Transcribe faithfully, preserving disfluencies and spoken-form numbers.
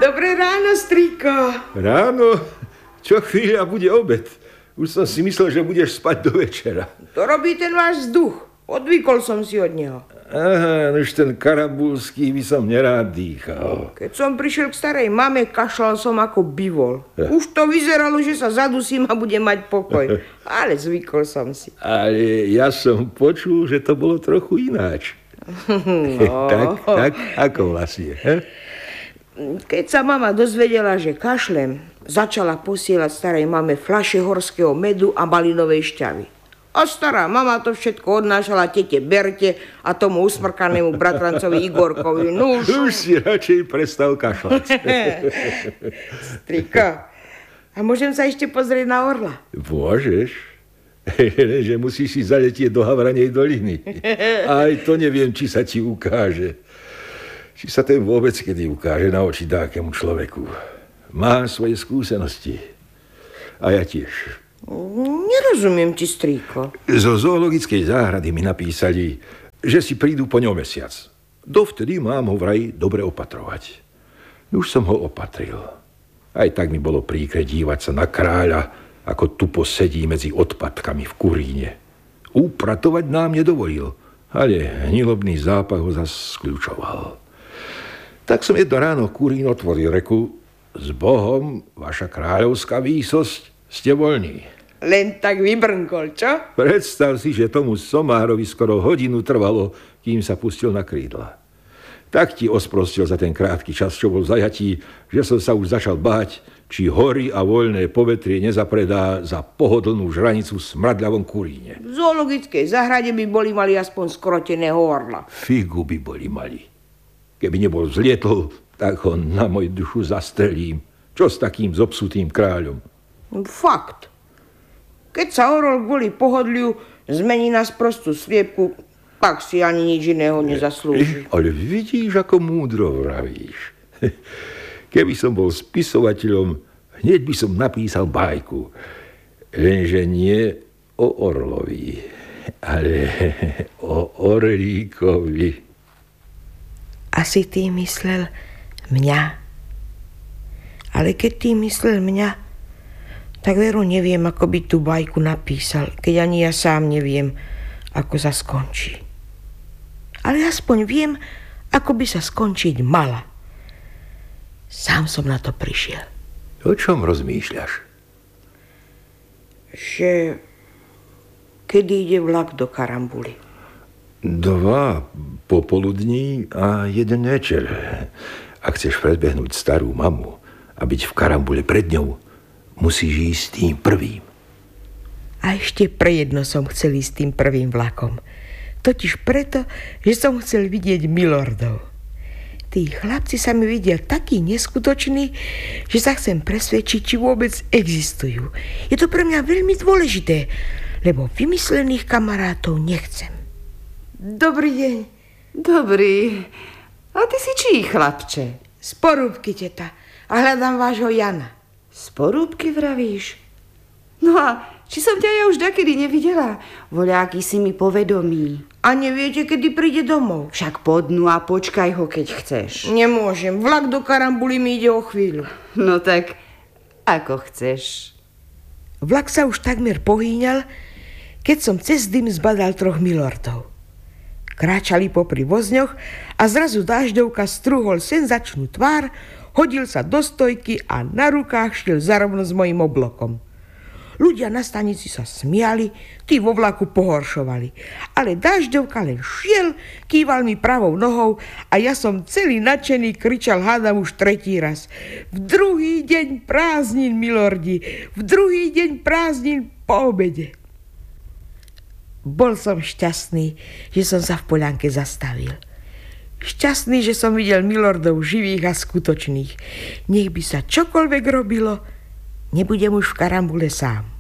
Dobré ráno, strýko. Ráno? Čo chvíľa bude obed? Už som si myslel, že budeš spať do večera. To robí ten váš vzduch. Odvykol som si od neho. Aha, už ten karambulský by som nerád dýchal. Keď som prišiel k starej mame, kašľal som ako bivol. Už to vyzeralo, že sa zadusím a budem mať pokoj. Ale zvykol som si. Ale ja som počul, že to bolo trochu ináč. No. tak, tak, ako vlastne? He? Keď sa mama dozvedela, že kašlem, začala posielať starej mame fľaše horského medu a malinovej šťavy. A stará mama to všetko odnášala tete Berte a tomu usmrkanému bratrancovi Igorkovi. No už... Už si radšej prestal kašľať. Striko, a môžem sa ešte pozrieť na orla? Môžeš, že musíš si zaletieť do Havranej doliny. Aj to neviem, či sa ti ukáže. Či sa ten vôbec kedy ukáže na oči dákému človeku. Má svoje skúsenosti. A ja tiež. Nerozumiem ti, strýko. Zo zoologickej záhrady mi napísali, že si prídu po ňom mesiac. Dovtedy mám ho vraj dobre opatrovať. Už som ho opatril. Aj tak mi bolo príkre dívať sa na kráľa, ako tupo sedí medzi odpadkami v kuríne. Upratovať nám nedovolil, ale hnilobný zápach ho zas skľučoval. Tak som jedno ráno kurín otvoril, reku: S Bohom, vaša kráľovská výsosť, ste voľní. Len tak vybrnkol, čo? Predstav si, že tomu somárovi skoro hodinu trvalo, kým sa pustil na krídla. Tak ti osprostil za ten krátky čas, čo bol v zajatí, že som sa už začal báť, či hory a voľné povetrie nezapredá za pohodlnú žranicu v smradľavom kuríne. V zoologickej záhrade by boli mali aspoň skroteného orla. Figu by boli mali. Keby nebol vzlietol, tak ho na môj dušu zastrelím. Čo s takým zobsutým kráľom? Fakt. Keď sa orol kvôli pohodliu zmení na sprostú sliepku, tak si ani nič iného nezaslúži. Ale vidíš, ako múdro vravíš. Keby som bol spisovateľom, hneď by som napísal bajku. Lenže nie o orlovi, ale o orlíkovi. Asi ty myslel mňa. Ale keď ty myslel mňa, tak veru neviem, ako by tú bajku napísal, keď ani ja sám neviem, ako sa skončí. Ale aspoň viem, ako by sa skončiť mala. Sám som na to prišiel. O čom rozmýšľaš? Že kedy ide vlak do Karambuly? Dva popoludní a jeden večer. Ak chceš predbehnúť starú mamu a byť v Karambule pred ňou, musíš ísť tým prvým. A ešte prejedno som chcel ísť tým prvým vlakom. Totiž preto, že som chcel vidieť milordov. Tí chlapci sa mi vidia takí neskutoční, že sa chcem presvedčiť, či vôbec existujú. Je to pre mňa veľmi dôležité, lebo vymyslených kamarátov nechcem. Dobrý deň. Dobrý. A ty si čí, chlapče? Z Porúbky, teta. A hľadám vášho Jana. Z Porúbky vravíš? No a či som ťa ja už dakedy nevidela? Voľaký si mi povedomí. A neviete, kedy príde domov? Však podnú a počkaj ho, keď chceš. Nemôžem. Vlak do Karambuly mi ide o chvíľu. No tak, ako chceš. Vlak sa už takmer pohýňal, keď som cez dym zbadal troch milordov. Kráčali popri vozňoch a zrazu dážďovka strúhol senzačnú tvár, hodil sa do stojky a na rukách šiel zarovno s mojím oblokom. Ľudia na stanici sa smiali, tí vo vlaku pohoršovali. Ale dážďovka len šiel, kýval mi pravou nohou a ja som celý nadšený kričal, hádam už tretí raz: V druhý deň prázdnin, milordi, v druhý deň prázdnin po obede. Bol som šťastný, že som sa v poľanke zastavil. Šťastný, že som videl milordov živých a skutočných. Nech by sa čokoľvek robilo, nebudem už v Karambule sám.